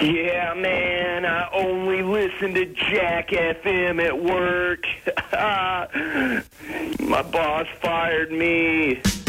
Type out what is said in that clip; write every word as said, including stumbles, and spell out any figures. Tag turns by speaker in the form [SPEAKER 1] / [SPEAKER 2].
[SPEAKER 1] Yeah, man, I only listen to Jack F M at work. My boss fired me.